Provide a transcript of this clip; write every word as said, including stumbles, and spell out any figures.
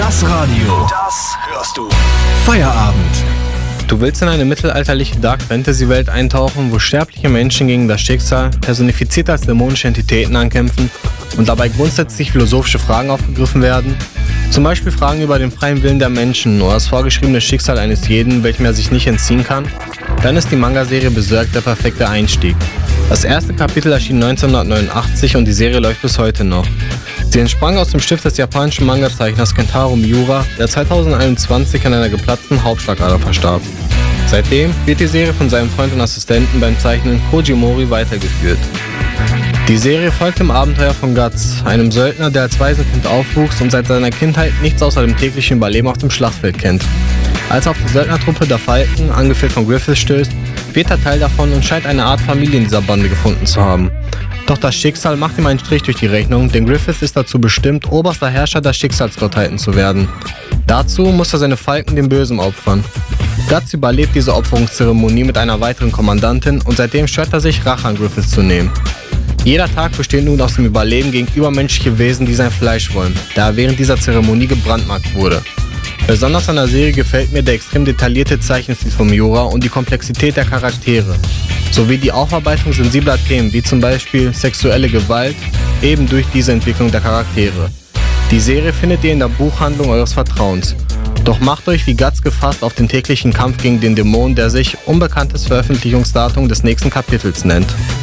Das Radio. Das hörst du. Feierabend. Du willst in eine mittelalterliche Dark-Fantasy-Welt eintauchen, wo sterbliche Menschen gegen das Schicksal, personifiziert als dämonische Entitäten, ankämpfen und dabei grundsätzlich philosophische Fragen aufgegriffen werden? Zum Beispiel Fragen über den freien Willen der Menschen oder das vorgeschriebene Schicksal eines jeden, welchem er sich nicht entziehen kann? Dann ist die Manga-Serie Berserk der perfekte Einstieg. Das erste Kapitel erschien neunzehnhundertneunundachtzig und die Serie läuft bis heute noch. Sie entsprang aus dem Stift des japanischen Manga-Zeichners Kentaro Miura, der zweitausendeinundzwanzig an einer geplatzten Hauptschlagader verstarb. Seitdem wird die Serie von seinem Freund und Assistenten beim Zeichnen Koji Mori weitergeführt. Die Serie folgt dem Abenteuer von Guts, einem Söldner, der als Waisenkind aufwuchs und seit seiner Kindheit nichts außer dem täglichen Überleben auf dem Schlachtfeld kennt. Als er auf die Söldnertruppe der Falken, angeführt von Griffith, stößt, wird er Teil davon und scheint eine Art Familie in dieser Bande gefunden zu haben. Doch das Schicksal macht ihm einen Strich durch die Rechnung, denn Griffith ist dazu bestimmt, oberster Herrscher der Schicksalsgottheiten zu werden. Dazu muss er seine Falken dem Bösen opfern. Guts überlebt diese Opferungszeremonie mit einer weiteren Kommandantin und seitdem schwört er sich, Rache an Griffith zu nehmen. Jeder Tag besteht nun aus dem Überleben gegen übermenschliche Wesen, die sein Fleisch wollen, da er während dieser Zeremonie gebrandmarkt wurde. Besonders an der Serie gefällt mir der extrem detaillierte Zeichenstil von Miura und die Komplexität der Charaktere, sowie die Aufarbeitung sensibler Themen wie zum Beispiel sexuelle Gewalt, eben durch diese Entwicklung der Charaktere. Die Serie findet ihr in der Buchhandlung eures Vertrauens. Doch macht euch wie Guts gefasst auf den täglichen Kampf gegen den Dämon, der sich unbekanntes Veröffentlichungsdatum des nächsten Kapitels nennt.